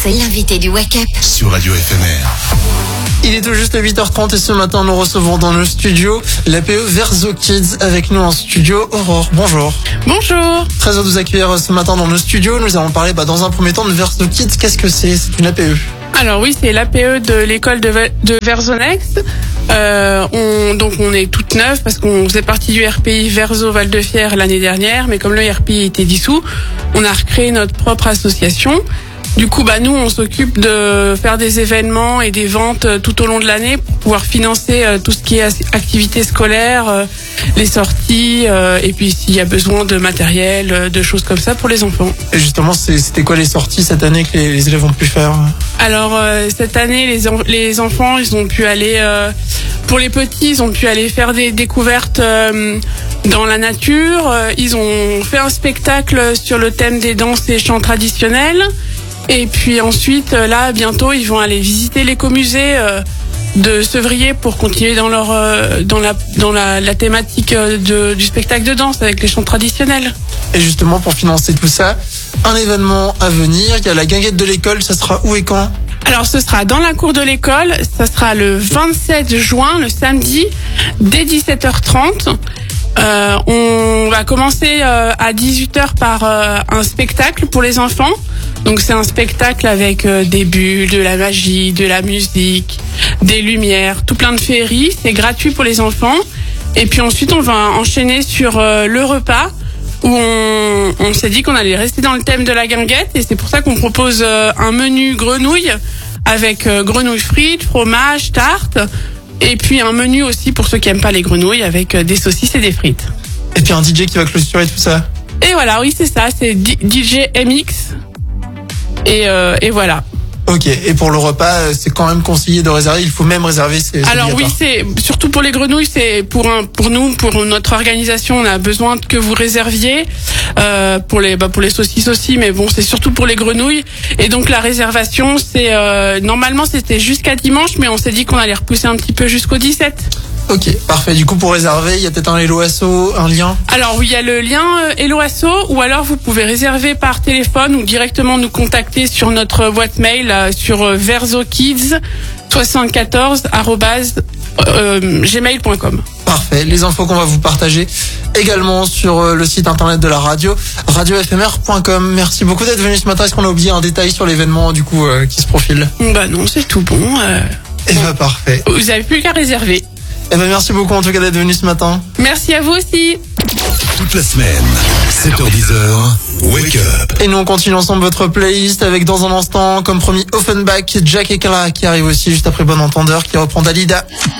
c'est l'invité du Wake Up sur Radio FMR. Il est tout juste 8h30 et ce matin nous recevons dans nos studios l'APE Verso Kids avec nous en studio. Aurore, bonjour. Bonjour. Très heureux de vous accueillir ce matin dans nos studios. Nous allons parler dans un premier temps de Verso Kids. Qu'est-ce que c'est ? C'est une APE. Alors oui, c'est l'APE de l'école de Versonex. On est toute neuve parce qu'on faisait partie du RPI Verso Val-de-Fière l'année dernière, mais comme le RPI était dissous, on a recréé notre propre association. Du coup, nous, on s'occupe de faire des événements et des ventes tout au long de l'année pour pouvoir financer tout ce qui est activités scolaires, les sorties, et puis s'il y a besoin de matériel, de choses comme ça pour les enfants. Et justement, c'était quoi les sorties cette année que les élèves ont pu faire ? Alors, cette année, les enfants, ils ont pu aller, pour les petits, ils ont pu aller faire des découvertes dans la nature. Ils ont fait un spectacle sur le thème des danses et chants traditionnels. Et puis ensuite, là, bientôt, ils vont aller visiter l'écomusée de Sevrier pour continuer dans la thématique du spectacle de danse avec les chants traditionnels. Et justement, pour financer tout ça, un événement à venir, il y a la guinguette de l'école, ça sera où et quand ? Alors, ce sera dans la cour de l'école, ça sera le 27 juin, le samedi, dès 17h30. On va commencer à 18h par un spectacle pour les enfants. Donc c'est un spectacle avec des bulles, de la magie, de la musique, des lumières, tout plein de féeries. C'est gratuit pour les enfants. Et puis ensuite on va enchaîner sur le repas où on s'est dit qu'on allait rester dans le thème de la guinguette. Et c'est pour ça qu'on propose un menu grenouille avec grenouilles frites, fromage, tarte. Et puis un menu aussi pour ceux qui aiment pas les grenouilles avec des saucisses et des frites. Et puis un DJ qui va clôturer tout ça. Et voilà, oui c'est ça, c'est DJ MX. Et voilà. Ok, et pour le repas, c'est quand même conseillé de réserver, il faut même réserver. Alors oui, c'est surtout pour les grenouilles, c'est pour notre organisation, on a besoin que vous réserviez pour les saucisses aussi, mais bon, c'est surtout pour les grenouilles. Et donc la réservation, c'est normalement c'était jusqu'à dimanche, mais on s'est dit qu'on allait repousser un petit peu jusqu'au 17. Ok, parfait. Du coup, pour réserver, il y a peut-être un Hello Asso, un lien ? Alors oui, il y a le lien Hello Asso, ou alors vous pouvez réserver par téléphone ou directement nous contacter sur notre boîte mail sur versokids74@gmail.com. Parfait. Les infos qu'on va vous partager également sur le site internet de la radio, radiofmr.com. Merci beaucoup d'être venu ce matin. Est-ce qu'on a oublié un détail sur l'événement du coup qui se profile ? Non, c'est tout bon. Parfait. Vous avez plus qu'à réserver. Merci beaucoup en tout cas d'être venu ce matin. Merci à vous aussi. Toute la semaine, 7h-10h, Wake Up. Et nous on continue ensemble votre playlist avec dans un instant, comme promis, Offenbach, Jack et Clara qui arrive aussi juste après Bon Entendeur qui reprend Dalida.